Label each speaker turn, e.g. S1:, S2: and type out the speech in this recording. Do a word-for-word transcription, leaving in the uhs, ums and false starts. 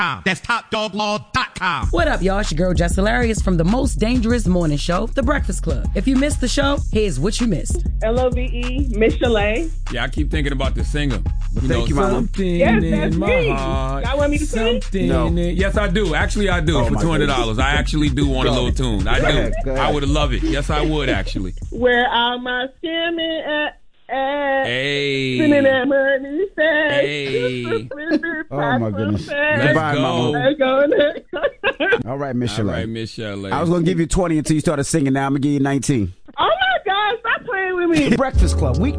S1: com. That's top dog law dot com.
S2: What up, y'all? It's your girl, Jess Hilarious from the most dangerous morning show, The Breakfast Club. If you missed the show, here's what you missed.
S3: L O V E, Miss Chalet.
S4: Yeah, I keep thinking about the singer.
S5: You
S4: Thank
S5: know,
S4: you,
S5: Mama.
S4: Something
S3: Yes,
S4: in
S3: that's
S4: my
S3: me.
S4: heart.
S3: Y'all want me to sing?
S4: Something
S5: No.
S4: in- Yes, I do. Actually, I do.
S5: Oh,
S4: for
S5: my
S4: two hundred dollars. I actually do want a
S5: Go
S4: little
S5: ahead.
S4: tune. I
S5: Go
S4: do.
S5: ahead, go ahead.
S4: I would love it. Yes, I would, actually.
S3: Where all my skimming at? at
S4: Hey.
S3: Sending that money fast.
S4: Hey.
S5: Oh, my goodness.
S4: Let's
S5: Goodbye,
S4: go.
S5: Mama.
S3: Let's go.
S5: All right, Miss
S4: All
S5: Chalet.
S4: right, Miss Chalet.
S5: I was going to give you twenty until you started singing. Now I'm going to give you nineteen.
S3: Oh, my God. Stop playing with me.
S5: The Breakfast Club, weekday.